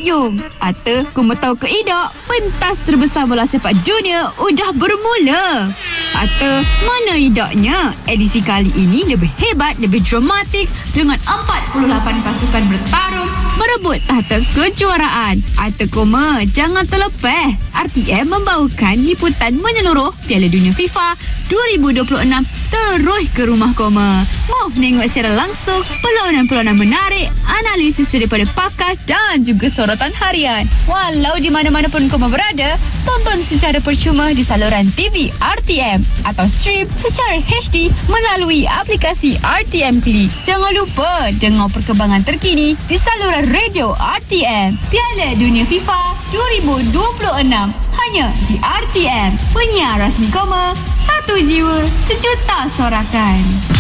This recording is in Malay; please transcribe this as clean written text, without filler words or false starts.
Yung Ata, kau mau tahu ke tidak, pentas terbesar bola sepak dunia udah bermula. Ata, mana idaknya? Edisi kali ini lebih hebat, lebih dramatik dengan 48 pasukan bertarung merebut tahta kejuaraan. Ata koma, jangan terlepas. RTM membawakan liputan menyeluruh Piala Dunia FIFA 2026 terus ke rumah koma. Mau tengok secara langsung perlawanan-perlawanan menarik, analisis daripada pakar dan juga sorotan harian. Walau di mana-mana pun koma berada, tonton secara percuma di saluran TV RTM atau stream secara HD melalui aplikasi RTM Klik. Jangan lupa dengar perkembangan terkini di saluran radio RTM. Piala Dunia FIFA 2026 hanya di RTM. Penyiar rasmi koma, satu jiwa, sejuta sorakan.